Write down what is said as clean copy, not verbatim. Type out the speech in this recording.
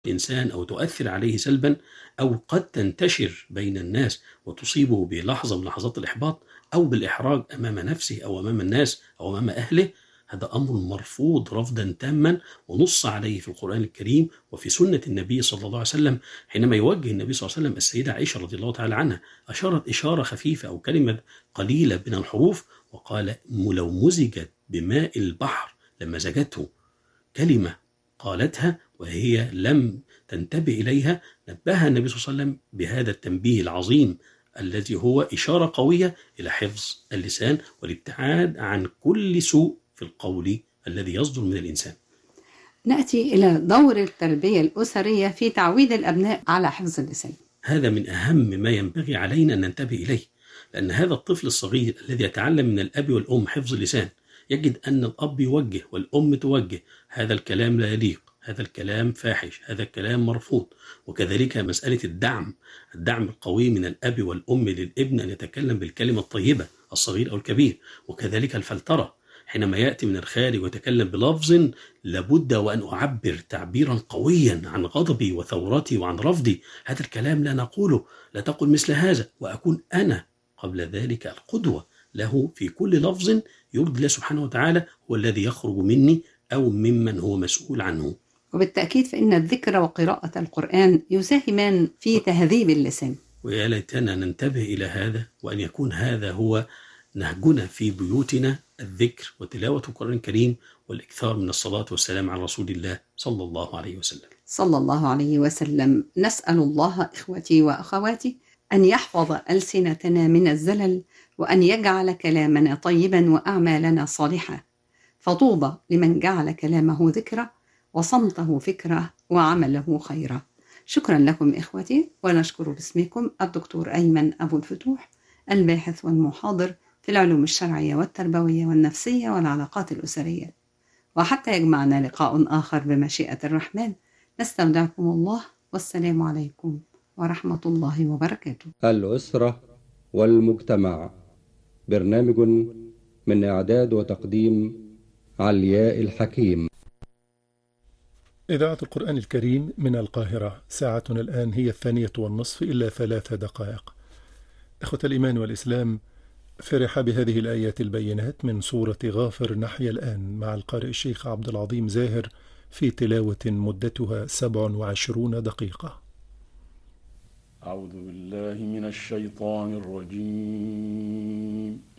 الإنسان أو تؤثر عليه سلبا، أو قد تنتشر بين الناس وتصيبه بلحظة من لحظات الإحباط أو بالإحراج أمام نفسه أو أمام الناس أو أمام أهله، هذا أمر مرفوض رفضا تاما، ونص عليه في القرآن الكريم وفي سنة النبي صلى الله عليه وسلم. حينما يوجه النبي صلى الله عليه وسلم السيدة عائشة رضي الله تعالى عنها، أشارت إشارة خفيفة أو كلمة قليلة من الحروف، وقال: لو مزجت بماء البحر لمزجته. كلمة قالتها وهي لم تنتبه إليها، نبهها النبي صلى الله عليه وسلم بهذا التنبيه العظيم الذي هو إشارة قوية إلى حفظ اللسان والابتعاد عن كل سوء في القول الذي يصدر من الإنسان. نأتي إلى دور التربية الأسرية في تعويد الأبناء على حفظ اللسان. هذا من أهم ما ينبغي علينا أن ننتبه إليه، لأن هذا الطفل الصغير الذي يتعلم من الأب والأم حفظ اللسان يجد أن الأب يوجه والأم توجه: هذا الكلام لا يليق، هذا الكلام فاحش، هذا الكلام مرفوض. وكذلك مسألة الدعم القوي من الأب والأم للابن أن يتكلم بالكلمة الطيبة، الصغير أو الكبير. وكذلك الفلترة، حينما يأتي من الخارج ويتكلم بلفظ لابد وأن أعبر تعبيرا قويا عن غضبي وثورتي وعن رفضي، هذا الكلام لا نقوله، لا تقل مثل هذا، وأكون أنا قبل ذلك القدوة له في كل لفظ يرضي الله سبحانه وتعالى هو الذي يخرج مني أو ممن هو مسؤول عنه. وبالتأكيد فإن الذكر وقراءة القرآن يساهمان في تهذيب اللسان، ويا ليتنا ننتبه إلى هذا، وأن يكون هذا هو نهجنا في بيوتنا: الذكر وتلاوة القرآن الكريم والإكثار من الصلاة والسلام على رسول الله صلى الله عليه وسلم. صلى الله عليه وسلم. نسأل الله إخوتي وأخواتي أن يحفظ ألسنتنا من الزلل، وأن يجعل كلامنا طيبا وأعمالنا صالحة، فطوبى لمن جعل كلامه ذكرى وصمته فكرة وعمله خيرا. شكرا لكم إخوتي، ونشكر باسمكم الدكتور أيمن أبو الفتوح، الباحث والمحاضر في العلوم الشرعية والتربوية والنفسية والعلاقات الأسرية. وحتى يجمعنا لقاء آخر بمشيئة الرحمن، نستودعكم الله، والسلام عليكم ورحمة الله وبركاته. الأسرة والمجتمع، برنامج من إعداد وتقديم علياء الحكيم. إذاعة القرآن الكريم من القاهرة، ساعتنا الآن هي 2:30 إلا 3 دقائق. إخوة الإيمان والإسلام، فرح بهذه الآيات البينات من سورة غافر نحيا الآن مع القارئ الشيخ عبد العظيم زاهر في تلاوة مدتها 27 دقيقة. أعوذ بالله من الشيطان الرجيم.